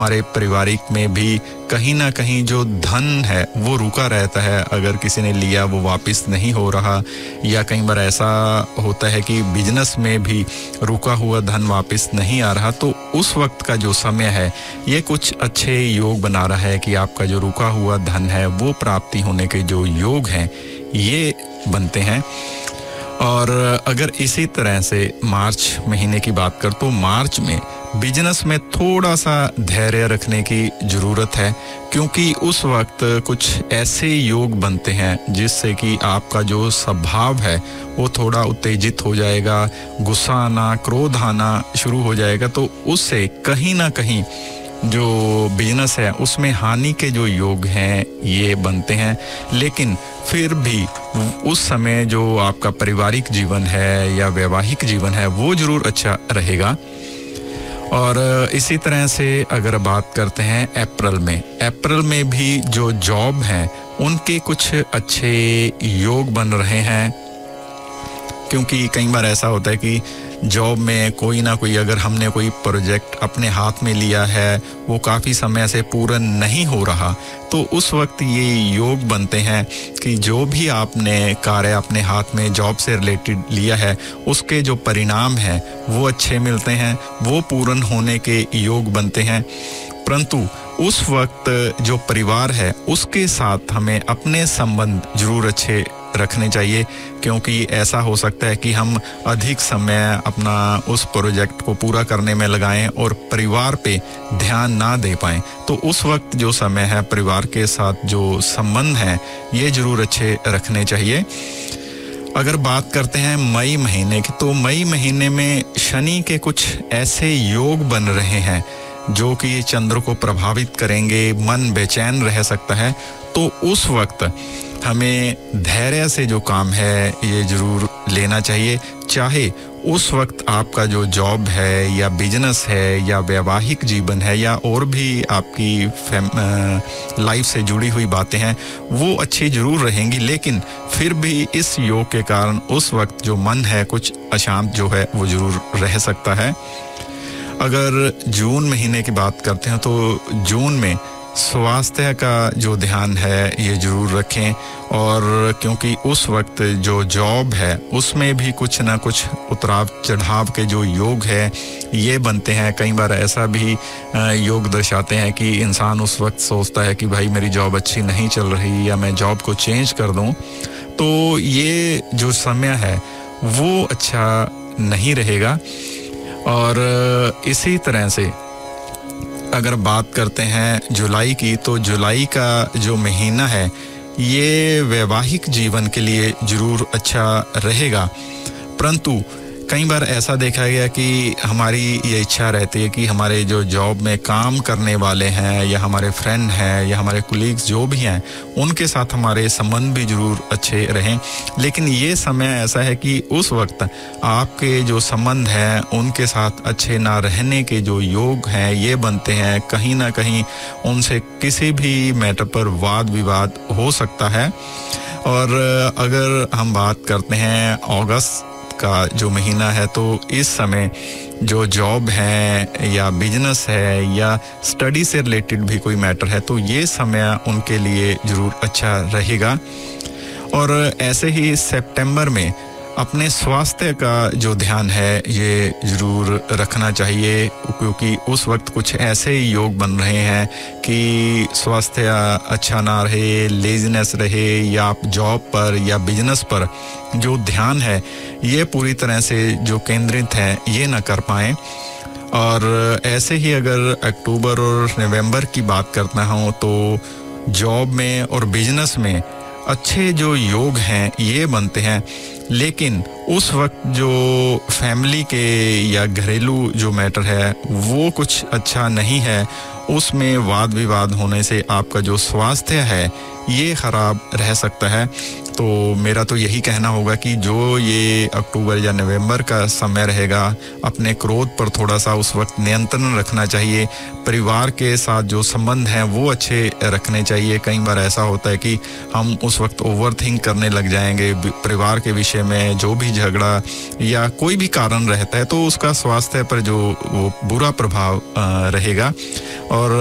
हमारे पारिवारिक में भी कहीं ना कहीं जो धन है वो रुका रहता है। अगर किसी ने लिया वो वापस नहीं हो रहा, या कई बार ऐसा होता है कि बिजनेस में भी रुका हुआ धन वापस नहीं आ रहा, तो उस वक्त का जो समय है ये कुछ अच्छे योग बना रहा है कि आपका जो रुका हुआ धन है वो प्राप्ति होने के जो योग हैं ये बनते हैं। और अगर इसी तरह से मार्च महीने की बात कर तो मार्च में बिजनेस में थोड़ा सा धैर्य रखने की ज़रूरत है, क्योंकि उस वक्त कुछ ऐसे योग बनते हैं जिससे कि आपका जो स्वभाव है वो थोड़ा उत्तेजित हो जाएगा, गुस्सा आना, क्रोध आना शुरू हो जाएगा। तो उससे कहीं ना कहीं जो बिजनेस है उसमें हानि के जो योग हैं ये बनते हैं। लेकिन फिर भी उस समय जो आपका पारिवारिक जीवन है या वैवाहिक जीवन है वो ज़रूर अच्छा रहेगा। और इसी तरह से अगर बात करते हैं अप्रैल में भी जो जॉब हैं उनके कुछ अच्छे योग बन रहे हैं, क्योंकि कई बार ऐसा होता है कि जॉब में कोई ना कोई, अगर हमने कोई प्रोजेक्ट अपने हाथ में लिया है वो काफ़ी समय से पूरा नहीं हो रहा, तो उस वक्त ये योग बनते हैं कि जो भी आपने कार्य अपने हाथ में जॉब से रिलेटेड लिया है उसके जो परिणाम हैं वो अच्छे मिलते हैं, वो पूर्ण होने के योग बनते हैं। परंतु उस वक्त जो परिवार है उसके साथ हमें अपने संबंध जरूर अच्छे रखने चाहिए, क्योंकि ऐसा हो सकता है कि हम अधिक समय अपना उस प्रोजेक्ट को पूरा करने में लगाएं और परिवार पे ध्यान ना दे पाएं। तो उस वक्त जो समय है परिवार के साथ जो संबंध हैं ये जरूर अच्छे रखने चाहिए। अगर बात करते हैं मई महीने की, तो मई महीने में शनि के कुछ ऐसे योग बन रहे हैं जो कि चंद्र को प्रभावित करेंगे, मन बेचैन रह सकता है। तो उस वक्त हमें धैर्य से जो काम है ये जरूर लेना चाहिए, चाहे उस वक्त आपका जो जॉब है या बिजनेस है या वैवाहिक जीवन है या और भी आपकी लाइफ से जुड़ी हुई बातें हैं वो अच्छी जरूर रहेंगी। लेकिन फिर भी इस योग के कारण उस वक्त जो मन है कुछ अशांत जो है वो जरूर रह सकता है। अगर जून महीने की बात करते हैं तो जून में स्वास्थ्य का जो ध्यान है ये जरूर रखें, और क्योंकि उस वक्त जो जॉब है उसमें भी कुछ ना कुछ उतराव चढ़ाव के जो योग है ये बनते हैं। कई बार ऐसा भी योग दर्शाते हैं कि इंसान उस वक्त सोचता है कि भाई मेरी जॉब अच्छी नहीं चल रही या मैं जॉब को चेंज कर दूं, तो ये जो समय है वो अच्छा नहीं रहेगा। और इसी तरह से अगर बात करते हैं जुलाई की, तो जुलाई का जो महीना है ये वैवाहिक जीवन के लिए जरूर अच्छा रहेगा। परंतु कई बार ऐसा देखा गया कि हमारी ये इच्छा रहती है कि हमारे जो जॉब में काम करने वाले हैं या हमारे फ्रेंड हैं या हमारे कुलीग्स जो भी हैं उनके साथ हमारे संबंध भी जरूर अच्छे रहें। लेकिन ये समय ऐसा है कि उस वक्त आपके जो संबंध हैं उनके साथ अच्छे ना रहने के जो योग हैं ये बनते हैं। कहीं ना कहीं उनसे किसी भी मैटर पर वाद विवाद हो सकता है। और अगर हम बात करते हैं अगस्त का जो महीना है, तो इस समय जो जॉब है या बिजनेस है या स्टडी से रिलेटेड भी कोई मैटर है तो ये समय उनके लिए जरूर अच्छा रहेगा। और ऐसे ही सितंबर में अपने स्वास्थ्य का जो ध्यान है ये जरूर रखना चाहिए, क्योंकि उस वक्त कुछ ऐसे योग बन रहे हैं कि स्वास्थ्य अच्छा ना रहे, लेजीनेस रहे, या आप जॉब पर या बिजनेस पर जो ध्यान है ये पूरी तरह से जो केंद्रित है ये ना कर पाएँ। और ऐसे ही अगर अक्टूबर और नवंबर की बात करता हूँ तो जॉब में और बिजनेस में अच्छे जो योग हैं ये बनते हैं। लेकिन उस वक्त जो फैमिली के या घरेलू जो मैटर है वो कुछ अच्छा नहीं है, उसमें वाद विवाद होने से आपका जो स्वास्थ्य है ये खराब रह सकता है। तो मेरा तो यही कहना होगा कि जो ये अक्टूबर या नवंबर का समय रहेगा, अपने क्रोध पर थोड़ा सा उस वक्त नियंत्रण रखना चाहिए। परिवार के साथ जो संबंध हैं वो अच्छे रखने चाहिए। कई बार ऐसा होता है कि हम उस वक्त ओवर थिंक करने लग जाएंगे परिवार के विषय में, जो भी झगड़ा या कोई भी कारण रहता है तो उसका स्वास्थ्य पर जो वो बुरा प्रभाव रहेगा। और